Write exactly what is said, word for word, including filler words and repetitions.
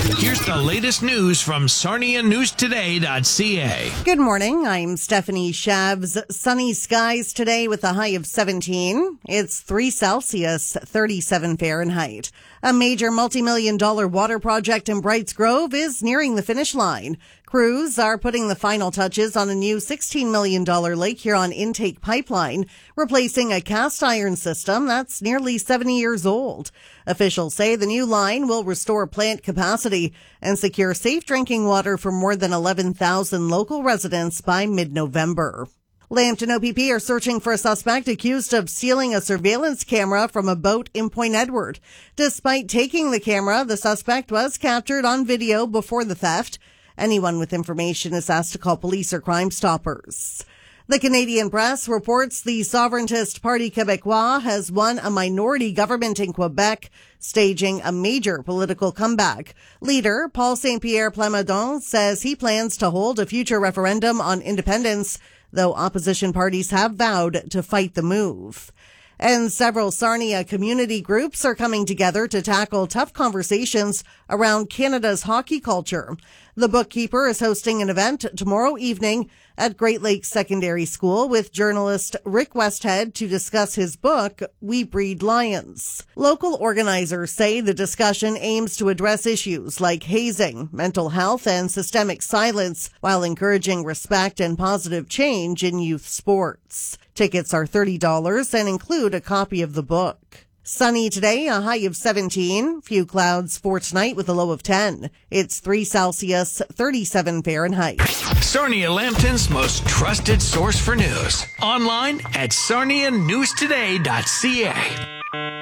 Here's the latest news from Sarnia News Today dot C A. Good morning. I'm Stephanie Shavs. Sunny skies today with a high of seventeen. It's three Celsius, thirty-seven Fahrenheit. A major multi-million dollar water project in Brights Grove is nearing the finish line. Crews are putting the final touches on a new sixteen million dollars Lake Huron intake pipeline, replacing a cast iron system that's nearly seventy years old. Officials say the new line will restore plant capacity and secure safe drinking water for more than eleven thousand local residents by mid-November. Lambton O P P are searching for a suspect accused of stealing a surveillance camera from a boat in Point Edward. Despite taking the camera, the suspect was captured on video before the theft. Anyone with information is asked to call police or Crime Stoppers. The Canadian Press reports the Sovereigntist Parti Québécois has won a minority government in Quebec, staging a major political comeback. Leader Paul Saint-Pierre Plamondon says he plans to hold a future referendum on independence, though opposition parties have vowed to fight the move. And several Sarnia community groups are coming together to tackle tough conversations around Canada's hockey culture. The Bookkeeper is hosting an event tomorrow evening at Great Lakes Secondary School with journalist Rick Westhead to discuss his book, We Breed Lions. Local organizers say the discussion aims to address issues like hazing, mental health, and systemic silence while encouraging respect and positive change in youth sports. Tickets are thirty dollars and include a copy of the book. Sunny today, a high of seventeen. Few clouds for tonight with a low of ten. It's three Celsius, thirty-seven Fahrenheit. Sarnia Lambton's most trusted source for news. Online at Sarnia News Today dot C A.